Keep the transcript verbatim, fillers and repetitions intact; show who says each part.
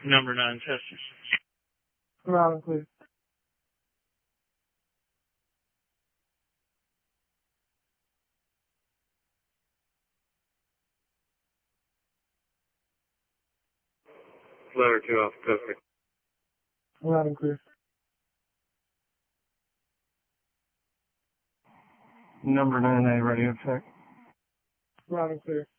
Speaker 1: Number nine, testing.
Speaker 2: Loud and clear.
Speaker 3: Letter two off, testing.
Speaker 2: Loud and clear.
Speaker 3: Number nine A, radio check.
Speaker 2: Loud and clear.